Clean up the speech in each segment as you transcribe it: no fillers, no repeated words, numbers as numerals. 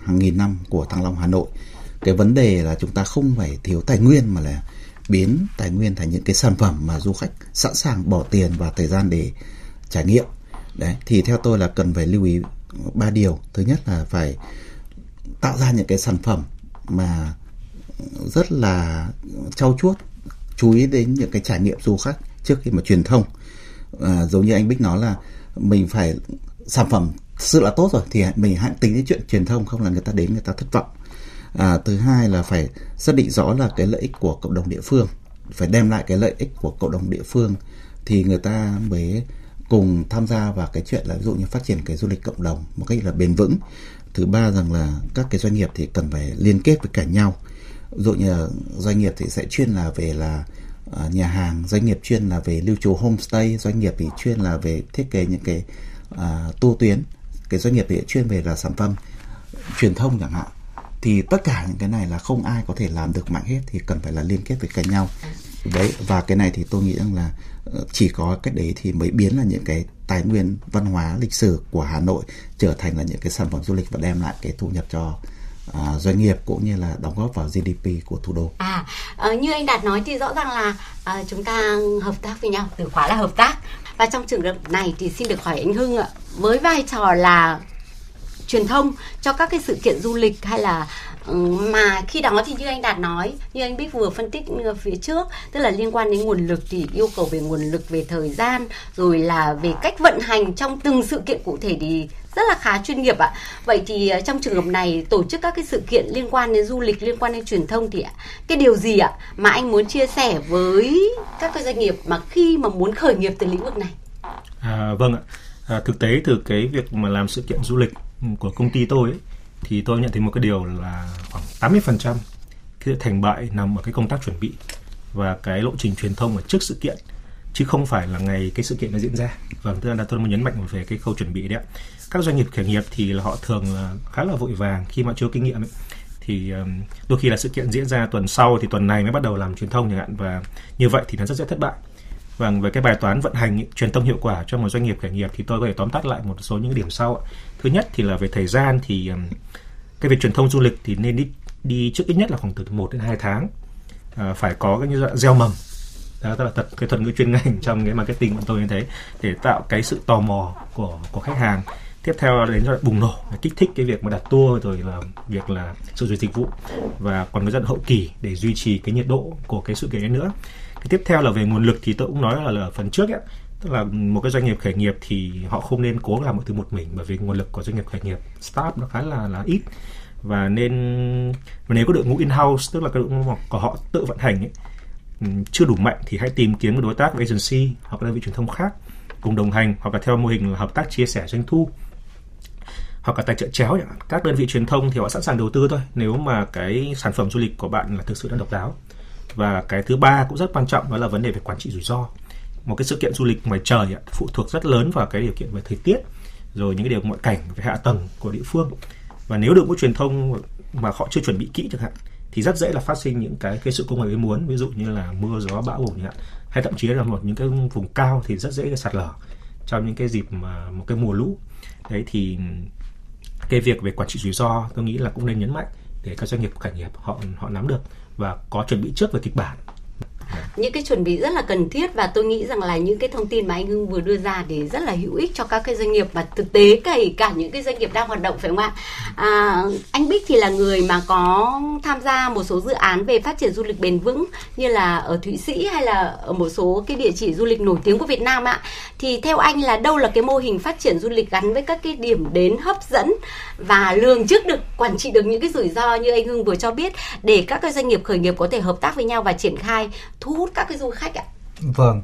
hàng nghìn năm của Thăng Long Hà Nội. Cái vấn đề là chúng ta không phải thiếu tài nguyên mà là biến tài nguyên thành những cái sản phẩm mà du khách sẵn sàng bỏ tiền và thời gian để trải nghiệm. Đấy, thì theo tôi là cần phải lưu ý 3 điều. Thứ nhất là phải tạo ra những cái sản phẩm mà rất là trau chuốt, chú ý đến những cái trải nghiệm du khách trước khi mà truyền thông. Giống như anh Bích nói là mình phải sản phẩm thực sự là tốt rồi thì mình hãy tính đến chuyện truyền thông, không là người ta đến người ta thất vọng. Thứ hai là phải xác định rõ là cái lợi ích của cộng đồng địa phương, phải đem lại cái lợi ích của cộng đồng địa phương thì người ta mới cùng tham gia vào cái chuyện là ví dụ như phát triển cái du lịch cộng đồng một cách là bền vững. Thứ ba rằng là các cái doanh nghiệp thì cần phải liên kết với cả nhau. Ví dụ như là doanh nghiệp thì sẽ chuyên là về là nhà hàng, doanh nghiệp chuyên là về lưu trú homestay, doanh nghiệp thì chuyên là về thiết kế những cái tour tuyến, cái doanh nghiệp thì chuyên về là sản phẩm truyền thông chẳng hạn. Thì tất cả những cái này là không ai có thể làm được mạnh hết, thì cần phải là liên kết với cả nhau. Đấy, và cái này thì tôi nghĩ rằng là chỉ có cách đấy thì mới biến là những cái tài nguyên văn hóa lịch sử của Hà Nội trở thành là những cái sản phẩm du lịch và đem lại cái thu nhập cho doanh nghiệp cũng như là đóng góp vào GDP của thủ đô. Như anh Đạt nói thì rõ ràng là chúng ta hợp tác với nhau, từ khóa là hợp tác. Và trong trường hợp này thì xin được hỏi anh Hưng ạ, với vai trò là truyền thông cho các cái sự kiện du lịch hay là mà khi đó thì như anh Đạt nói, như anh Bích vừa phân tích phía trước, tức là liên quan đến nguồn lực thì yêu cầu về nguồn lực, về thời gian, rồi là về cách vận hành trong từng sự kiện cụ thể thì rất là khá chuyên nghiệp ạ. Vậy thì trong trường hợp này tổ chức các cái sự kiện liên quan đến du lịch, liên quan đến truyền thông thì cái điều gì ạ mà anh muốn chia sẻ với các cái doanh nghiệp mà khi mà muốn khởi nghiệp từ lĩnh vực này? Vâng ạ. Thực tế từ cái việc mà làm sự kiện du lịch của công ty tôi ấy, thì tôi nhận thấy một cái điều là khoảng 80% cái thành bại nằm ở cái công tác chuẩn bị và cái lộ trình truyền thông ở trước sự kiện, chứ không phải là ngày cái sự kiện nó diễn ra. Vâng, tức là tôi muốn nhấn mạnh về cái khâu chuẩn bị đấy ạ. Các doanh nghiệp khởi nghiệp thì là họ thường là khá là vội vàng khi mà chưa kinh nghiệm ấy. Thì đôi khi là sự kiện diễn ra tuần sau thì tuần này mới bắt đầu làm truyền thông chẳng hạn, và như vậy thì nó rất dễ thất bại. Vâng, về cái bài toán vận hành truyền thông hiệu quả cho một doanh nghiệp khởi nghiệp thì tôi có thể tóm tắt lại một số những điểm sau. Thứ nhất thì là về thời gian, thì cái việc truyền thông du lịch thì nên đi trước ít nhất là khoảng từ 1 đến 2 tháng. Phải có cái như dạng gieo mầm. Đó là cái thuật ngữ chuyên ngành trong cái marketing của tôi như thế, để tạo cái sự tò mò của khách hàng. Tiếp theo đến giai đoạn bùng nổ, kích thích cái việc mà đặt tour, rồi là việc là sử dụng dịch vụ, và còn cái giai đoạn hậu kỳ để duy trì cái nhiệt độ của cái sự kiện ấy nữa. Cái tiếp theo là về nguồn lực thì tôi cũng nói là phần trước ấy, tức là một cái doanh nghiệp khởi nghiệp thì họ không nên cố làm mọi thứ một mình, bởi vì nguồn lực của doanh nghiệp khởi nghiệp startup nó khá là ít, và nếu có đội ngũ in-house, tức là cái đội ngũ của họ tự vận hành ấy, chưa đủ mạnh thì hãy tìm kiếm một đối tác agency hoặc đơn vị truyền thông khác cùng đồng hành, hoặc là theo mô hình là hợp tác chia sẻ doanh thu, hoặc là tài trợ chéo. Các đơn vị truyền thông thì họ sẵn sàng đầu tư thôi nếu mà cái sản phẩm du lịch của bạn là thực sự đã độc đáo. Và cái thứ ba cũng rất quan trọng, đó là vấn đề về quản trị rủi ro. Một cái sự kiện du lịch ngoài trời phụ thuộc rất lớn vào cái điều kiện về thời tiết, rồi những cái điều ngoại cảnh về hạ tầng của địa phương. Và nếu đội ngũ truyền thông mà họ chưa chuẩn bị kỹ chẳng hạn thì rất dễ là phát sinh những cái sự không ngoài ý muốn, ví dụ như là mưa gió bão bùng chẳng hạn, hay thậm chí là những cái vùng cao thì rất dễ sạt lở trong những cái dịp mà một cái mùa lũ. Đấy, thì cái việc về quản trị rủi ro tôi nghĩ là cũng nên nhấn mạnh để các doanh nghiệp khởi nghiệp họ nắm được và có chuẩn bị trước về kịch bản. Những cái chuẩn bị rất là cần thiết, và tôi nghĩ rằng là những cái thông tin mà anh Hưng vừa đưa ra thì rất là hữu ích cho các cái doanh nghiệp, và thực tế kể cả những cái doanh nghiệp đang hoạt động, phải không ạ? Anh Bích thì là người mà có tham gia một số dự án về phát triển du lịch bền vững như là ở Thụy Sĩ hay là ở một số cái địa chỉ du lịch nổi tiếng của Việt Nam ạ. Thì theo anh là đâu là cái mô hình phát triển du lịch gắn với các cái điểm đến hấp dẫn và lường trước được, quản trị được những cái rủi ro như anh Hưng vừa cho biết, để các cái doanh nghiệp khởi nghiệp có thể hợp tác với nhau và triển khai thu hút các cái du khách ạ? Vâng,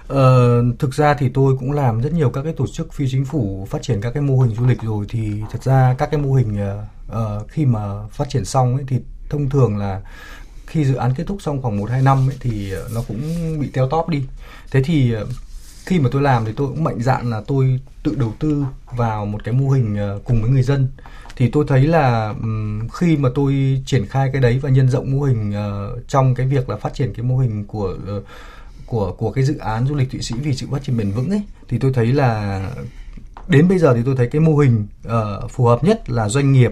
thực ra thì tôi cũng làm rất nhiều các cái tổ chức phi chính phủ phát triển các cái mô hình du lịch rồi, thì thật ra các cái mô hình khi mà phát triển xong ấy, thì thông thường là khi dự án kết thúc xong khoảng 1-2 năm ấy, thì nó cũng bị teo tóp đi. Thế thì khi mà tôi làm thì tôi cũng mạnh dạn là tôi tự đầu tư vào một cái mô hình cùng với người dân. Thì tôi thấy là khi mà tôi triển khai cái đấy và nhân rộng mô hình trong cái việc là phát triển cái mô hình của cái dự án du lịch Thụy Sĩ vì sự phát triển bền vững ấy, thì tôi thấy là đến bây giờ thì tôi thấy cái mô hình phù hợp nhất là doanh nghiệp